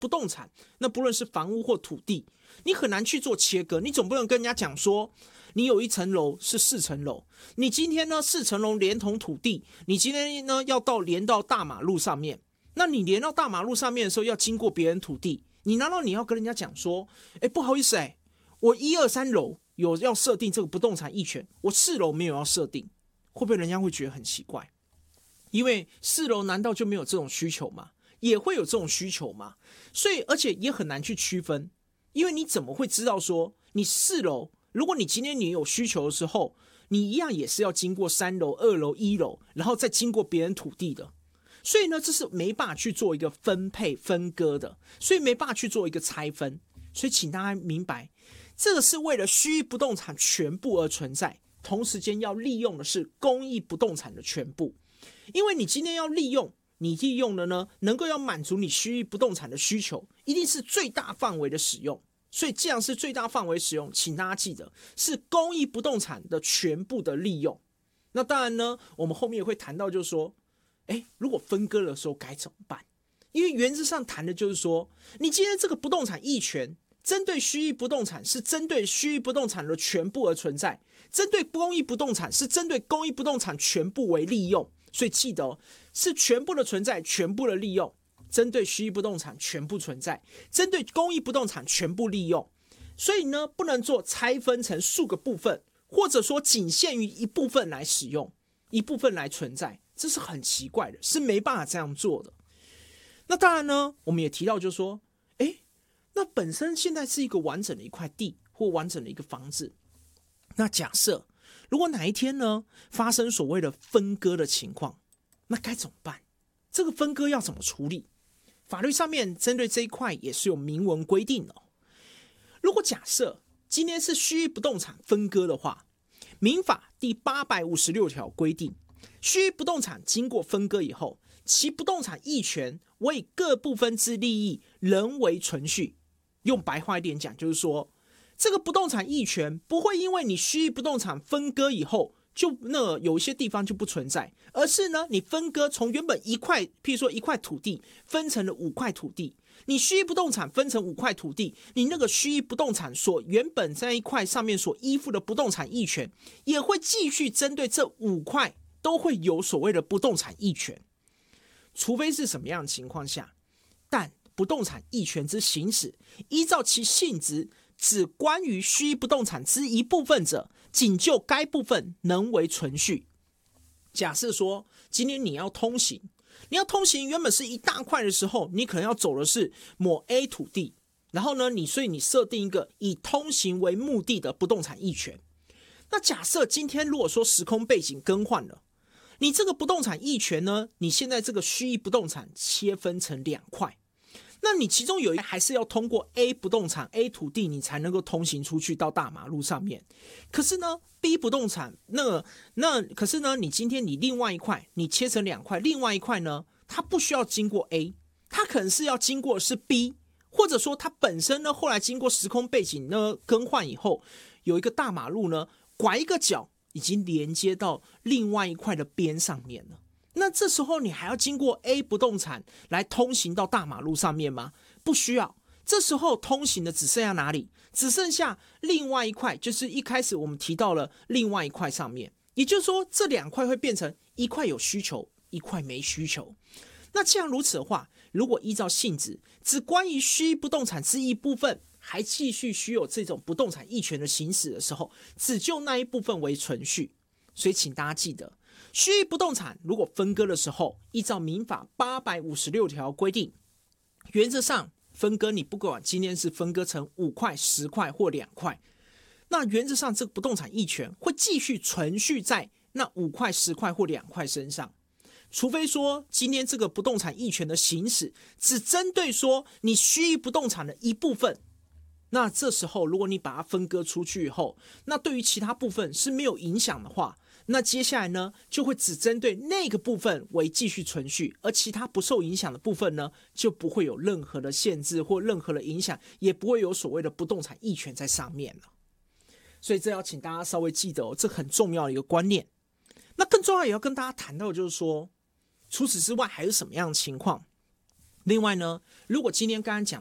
不动产，那不论是房屋或土地，你很难去做切割。你总不能跟人家讲说，你有一层楼是4层楼，你今天呢4层楼连同土地，你今天呢要连到大马路上面，那你连到大马路上面的时候要经过别人土地，你难道你要跟人家讲说，不好意思我1、2、3楼有要设定这个不动产役权，我4楼没有要设定，会不会人家会觉得很奇怪？因为4楼难道就没有这种需求吗？也会有这种需求吗？所以而且也很难去区分，因为你怎么会知道说你4楼，如果你今天你有需求的时候，你一样也是要经过3楼、2楼、1楼，然后再经过别人土地的。所以呢，这是没办法去做一个分配分割的，所以没办法去做一个拆分。所以请大家明白，这个是为了虚役不动产全部而存在，同时间要利用的是公益不动产的全部。因为你今天要利用，你利用的呢，能够要满足你虚役不动产的需求，一定是最大范围的使用。所以既然是最大范围使用，请大家记得是公益不动产的全部的利用。那当然呢，我们后面也会谈到，就是说，如果分割的时候该怎么办？因为原则上谈的就是说，你今天这个不动产役权针对虚役不动产是针对虚役不动产的全部而存在，针对公益不动产是针对公益不动产全部为利用。所以记得是全部的存在，全部的利用，针对虚役不动产全部存在，针对公益不动产全部利用。所以呢，不能做拆分成数个部分，或者说仅限于一部分来使用，一部分来存在，这是很奇怪的，是没办法这样做的。那当然呢，我们也提到就是说，那本身现在是一个完整的一块地或完整的一个房子，那假设如果哪一天呢发生所谓的分割的情况，那该怎么办？这个分割要怎么处理？法律上面针对这一块也是有明文规定的。如果假设今天是虚役不动产分割的话，民法第856条规定，虚役不动产经过分割以后，其不动产役权为各部分之利益仍为存续。用白话一点讲，就是说，这个不动产役权不会因为你虚役不动产分割以后，就有一些地方就不存在，而是呢，你分割从原本一块，譬如说一块土地分成了5块土地，你虚役不动产分成5块土地，你那个虚役不动产所原本在一块上面所依附的不动产役权，也会继续针对这5块都会有所谓的不动产役权。除非是什么样的情况下，但不动产役权之行使，依照其性质，只关于虚役不动产之一部分者，仅就该部分能为存续。假设说，今天你要通行原本是一大块的时候，你可能要走的是某 A 土地，然后呢，所以你设定一个以通行为目的的不动产役权。那假设今天如果说时空背景更换了，你这个不动产役权呢，你现在这个虚役不动产切分成2块，那你其中有一还是要通过 A 不动产 A 土地，你才能够通行出去到大马路上面。可是呢 B 不动产可是呢，你今天你另外一块你切成2块，另外一块呢，它不需要经过 A， 它可能是要经过的是 B， 或者说它本身呢后来经过时空背景呢更换以后，有一个大马路呢拐一个角，已经连接到另外一块的边上面了。那这时候你还要经过 A 不动产来通行到大马路上面吗？不需要。这时候通行的只剩下哪里？只剩下另外一块，就是一开始我们提到了另外一块上面。也就是说，这2块会变成一块有需求，一块没需求。那既然如此的话，如果依照性质，只关于虚役不动产之一部分，还继续需有这种不动产役权的行使的时候，只就那一部分为存续。所以请大家记得，虚役不动产如果分割的时候，依照民法856条规定，原则上分割你不管今天是分割成5块、10块或2块，那原则上这个不动产役权会继续存续在那5块、10块或2块身上。除非说今天这个不动产役权的行使只针对说你虚役不动产的一部分，那这时候如果你把它分割出去以后，那对于其他部分是没有影响的话，那接下来呢就会只针对那个部分为继续存续，而其他不受影响的部分呢就不会有任何的限制或任何的影响，也不会有所谓的不动产役权在上面了。所以这要请大家稍微记得这很重要的一个观念。那更重要也要跟大家谈到就是说，除此之外还有什么样的情况？ 另外呢，如果今天刚刚讲